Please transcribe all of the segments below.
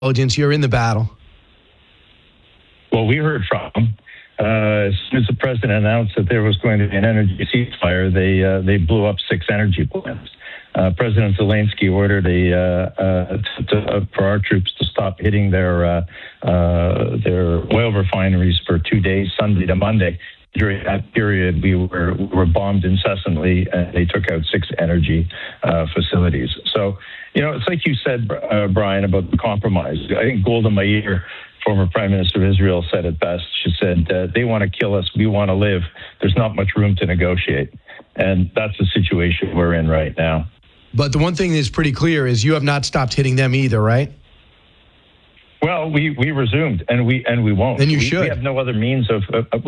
intelligence. You're in the battle. Well, we heard from them. As soon as the president announced that there was going to be an energy ceasefire, they blew up 6 energy plants. President Zelensky ordered for our troops to stop hitting their oil refineries for 2 days, Sunday to Monday. During that period, we were bombed incessantly, and they took out 6 energy facilities. So, it's like you said, Brian, about the compromise. I think Golda Meir, former Prime Minister of Israel, said it best. She said, they want to kill us, we want to live. There's not much room to negotiate. And that's the situation we're in right now. But the one thing that's pretty clear is you have not stopped hitting them either, right? Well, we resumed, and we won't. Then you should. We have no other means of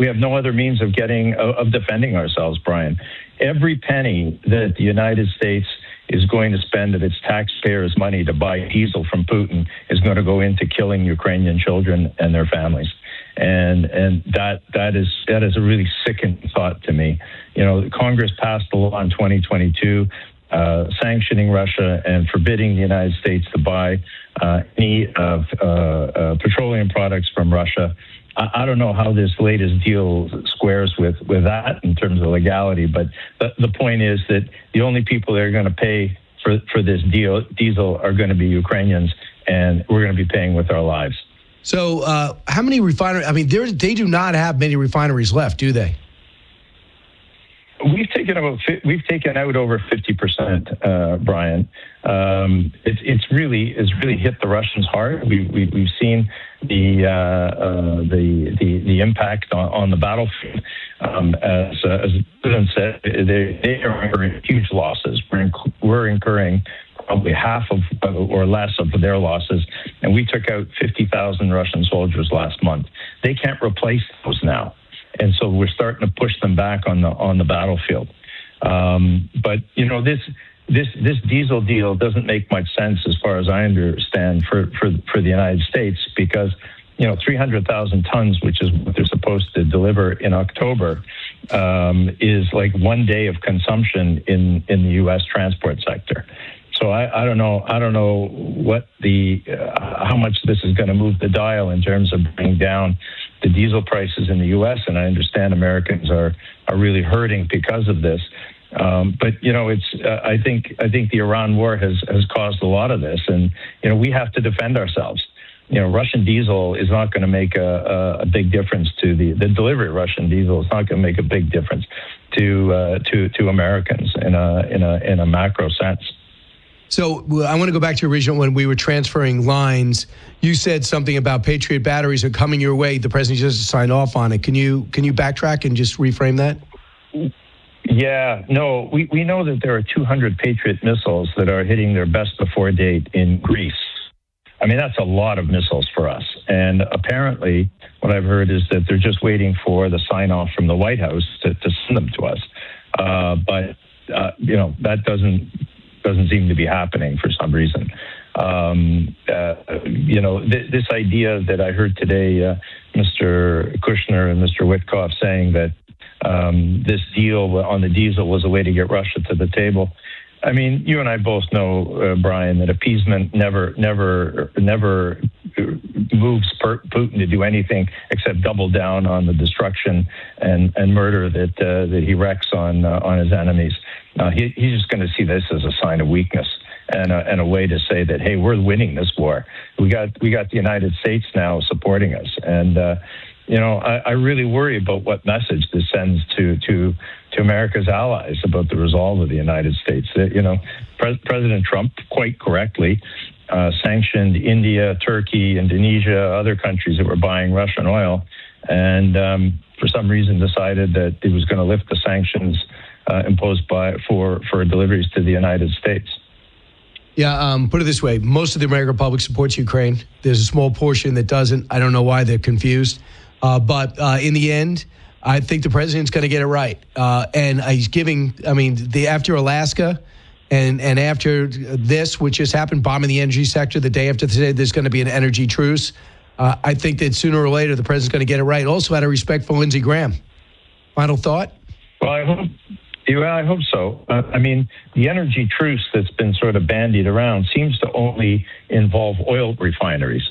defending ourselves, Brian. Every penny that the United States is going to spend of its taxpayers' money to buy diesel from Putin is going to go into killing Ukrainian children and their families. And that is a really sickening thought to me. Congress passed a law in 2022 sanctioning Russia and forbidding the United States to buy any petroleum products from Russia. I don't know how this latest deal squares with that in terms of legality, but the point is that the only people that are going to pay for this diesel are going to be Ukrainians, and we're going to be paying with our lives. So how many refineries? I mean, they do not have many refineries left, do they? We've taken out over 50%, Brian. It's really hit the Russians hard. We've seen the impact on the battlefield. As the president said, they are incurring huge losses. We're incurring probably half of or less of their losses, and we took out 50,000 Russian soldiers last month. They can't replace those now. And so we're starting to push them back on the battlefield. But this diesel deal doesn't make much sense as far as I understand for the United States, because 300,000 tons, which is what they're supposed to deliver in October, is like 1 day of consumption in the U.S. transport sector. So I don't know what how much this is going to move the dial in terms of bringing down the diesel prices in the U.S. And I understand Americans are really hurting because of this. But I think the Iran war has caused a lot of this, and we have to defend ourselves. Russian diesel is not going to make a big difference to the delivery of Russian diesel. Is not going to make a big difference to Americans in a macro sense. So I want to go back to your original when we were transferring lines. You said something about Patriot batteries are coming your way. The president just signed off on it. Can you backtrack and just reframe that? Yeah, no, we know that there are 200 Patriot missiles that are hitting their best before date in Greece. I mean, that's a lot of missiles for us. And apparently, what I've heard is that they're just waiting for the sign off from the White House to send them to us. But that doesn't seem to be happening for some reason. This idea that I heard today, Mr. Kushner and Mr. Witkoff saying that this deal on the diesel was a way to get Russia to the table. I mean, you and I both know, Brian, that appeasement never moves Putin to do anything except double down on the destruction and murder that he wreaks on his enemies. He's just going to see this as a sign of weakness and a way to say that, hey, we're winning this war. We got the United States now supporting us, and I really worry about what message this sends to America's allies about the resolve of the United States. President Trump, quite correctly, sanctioned India, Turkey, Indonesia, other countries that were buying Russian oil, and for some reason decided that he was going to lift the sanctions imposed for deliveries to the United States. Yeah, put it this way. Most of the American public supports Ukraine. There's a small portion that doesn't. I don't know why they're confused. But in the end, I think the president's going to get it right. And he's giving, after Alaska and after this, which has happened, bombing the energy sector, the day after today, there's going to be an energy truce. I think that sooner or later, the president's going to get it right. Also, out of respect for Lindsey Graham. Final thought? Well, I hope so. The energy truce that's been sort of bandied around seems to only involve oil refineries.